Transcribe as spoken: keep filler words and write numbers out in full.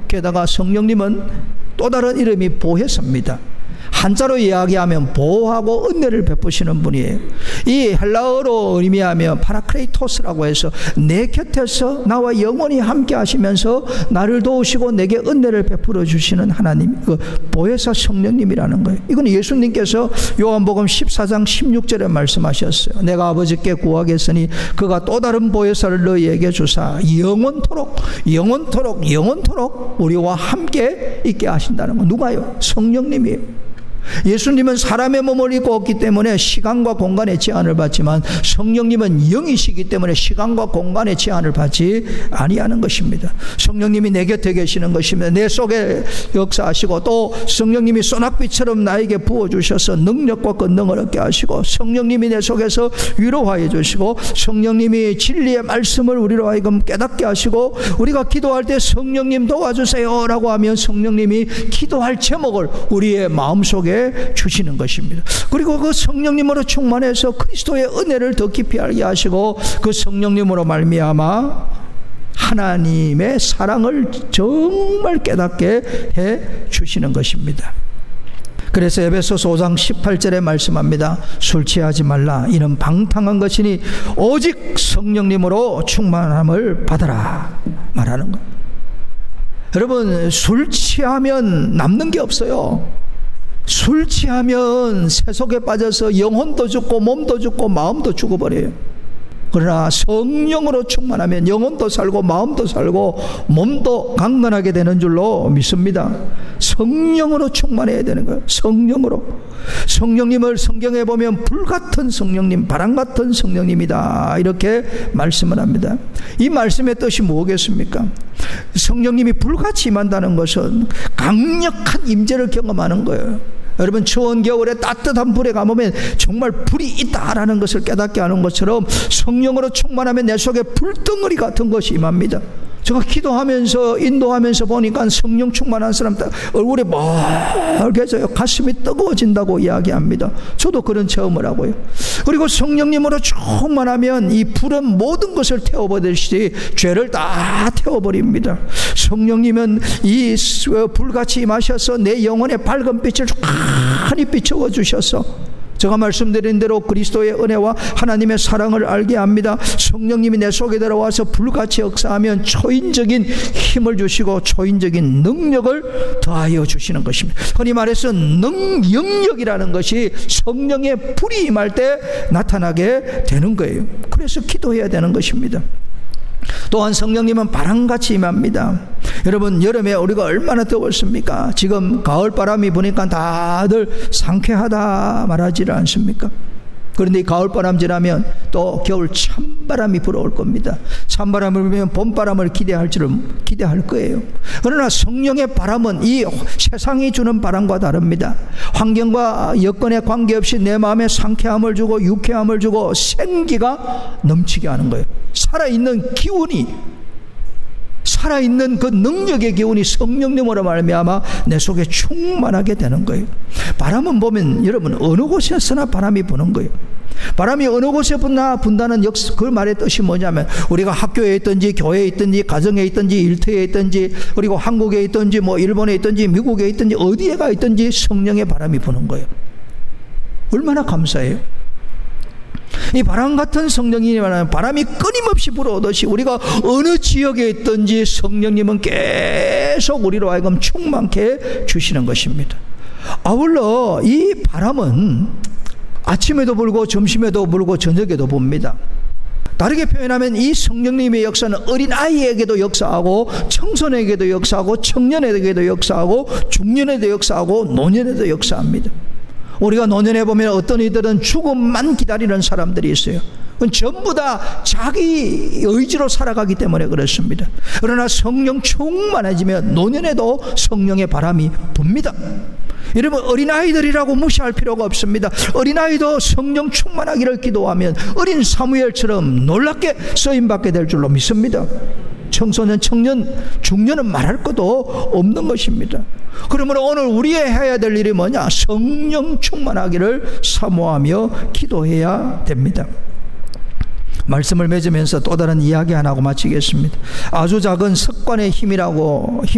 게다가 성령님은 또 다른 이름이 보혜사입니다. 한자로 이야기하면 보호하고 은혜를 베푸시는 분이에요. 이 헬라어로 의미하면 파라크레이토스라고 해서 내 곁에서 나와 영원히 함께 하시면서 나를 도우시고 내게 은혜를 베풀어 주시는 하나님, 그 보혜사 성령님이라는 거예요. 이건 예수님께서 요한복음 십사 장 십육 절에 말씀하셨어요. 내가 아버지께 구하겠으니 그가 또 다른 보혜사를 너희에게 주사 영원토록 영원토록 영원토록 우리와 함께 있게 하신다는 거. 누가요? 성령님이에요. 예수님은 사람의 몸을 입고 없기 때문에 시간과 공간의 제한을 받지만 성령님은 영이시기 때문에 시간과 공간의 제한을 받지 아니하는 것입니다. 성령님이 내 곁에 계시는 것입니다. 내 속에 역사하시고 또 성령님이 소낙비처럼 나에게 부어주셔서 능력과 권능을 얻게 하시고 성령님이 내 속에서 위로하여 주시고 성령님이 진리의 말씀을 우리로 하여금 깨닫게 하시고 우리가 기도할 때 성령님 도와주세요 라고 하면 성령님이 기도할 제목을 우리의 마음속에 주시는 것입니다. 그리고 그 성령님으로 충만해서 그리스도의 은혜를 더 깊이 알게 하시고 그 성령님으로 말미암아 하나님의 사랑을 정말 깨닫게 해 주시는 것입니다. 그래서 에베소서 오 장 십팔 절에 말씀합니다. 술 취하지 말라. 이는 방탕한 것이니 오직 성령님으로 충만함을 받아라 말하는 거예요. 여러분, 술 취하면 남는 게 없어요. 술 취하면 세속에 빠져서 영혼도 죽고 몸도 죽고 마음도 죽어버려요. 그러나 성령으로 충만하면 영혼도 살고 마음도 살고 몸도 강건하게 되는 줄로 믿습니다. 성령으로 충만해야 되는 거예요. 성령으로. 성령님을 성경에 보면 불같은 성령님, 바람같은 성령님이다 이렇게 말씀을 합니다. 이 말씀의 뜻이 뭐겠습니까? 성령님이 불같이 임한다는 것은 강력한 임재를 경험하는 거예요. 여러분, 추운 겨울에 따뜻한 불에 가보면 정말 불이 있다라는 것을 깨닫게 하는 것처럼 성령으로 충만하면 내 속에 불덩어리 같은 것이 임합니다. 제가 기도하면서 인도하면서 보니까 성령 충만한 사람 얼굴이 멀개져요. 가슴이 뜨거워진다고 이야기합니다. 저도 그런 체험을 하고요. 그리고 성령님으로 충만하면 이 불은 모든 것을 태워버리듯이 죄를 다 태워버립니다. 성령님은 이 불같이 임하셔서 내 영혼의 밝은 빛을 환히 비추어 주셔서 제가 말씀드린 대로 그리스도의 은혜와 하나님의 사랑을 알게 합니다. 성령님이 내 속에 들어와서 불같이 역사하면 초인적인 힘을 주시고 초인적인 능력을 더하여 주시는 것입니다. 흔히 말해서 능, 영역이라는 것이 성령의 불이 임할 때 나타나게 되는 거예요. 그래서 기도해야 되는 것입니다. 또한 성령님은 바람같이 임합니다. 여러분, 여름에 우리가 얼마나 더웠습니까? 지금 가을바람이 부니까 다들 상쾌하다 말하지 않습니까? 그런데 이 가을바람 지나면 또 겨울 찬바람이 불어올 겁니다. 찬바람을 불면 봄바람을 기대할 줄은 기대할 거예요. 그러나 성령의 바람은 이 세상이 주는 바람과 다릅니다. 환경과 여건에 관계없이 내 마음에 상쾌함을 주고 유쾌함을 주고 생기가 넘치게 하는 거예요. 살아있는 기운이, 살아있는 그 능력의 기운이 성령님으로 말미암아 내 속에 충만하게 되는 거예요. 바람은 보면 여러분 어느 곳에서나 바람이 부는 거예요. 바람이 어느 곳에 분나 분다는 역사, 그 말의 뜻이 뭐냐면 우리가 학교에 있든지 교회에 있든지 가정에 있든지 일터에 있든지 그리고 한국에 있든지 뭐 일본에 있든지 미국에 있든지 어디에 가 있든지 성령의 바람이 부는 거예요. 얼마나 감사해요. 이 바람 같은 성령님이라는 바람이 끊임없이 불어오듯이 우리가 어느 지역에 있든지 성령님은 계속 우리로 하여금 충만케 주시는 것입니다. 아울러 이 바람은 아침에도 불고 점심에도 불고 저녁에도 붑니다. 다르게 표현하면 이 성령님의 역사는 어린아이에게도 역사하고 청소년에게도 역사하고 청년에게도 역사하고 중년에도 역사하고 노년에도 역사합니다. 우리가 노년에 보면 어떤 이들은 죽음만 기다리는 사람들이 있어요. 그건 전부 다 자기 의지로 살아가기 때문에 그렇습니다. 그러나 성령 충만해지면 노년에도 성령의 바람이 붑니다. 여러분, 어린아이들이라고 무시할 필요가 없습니다. 어린아이도 성령 충만하기를 기도하면 어린 사무엘처럼 놀랍게 쓰임받게 될 줄로 믿습니다. 청소년, 청년, 중년은 말할 것도 없는 것입니다. 그러므로 오늘 우리의 해야 될 일이 뭐냐? 성령 충만하기를 사모하며 기도해야 됩니다. 말씀을 맺으면서 또 다른 이야기 하나 하고 마치겠습니다. 아주 작은 습관의 힘이라고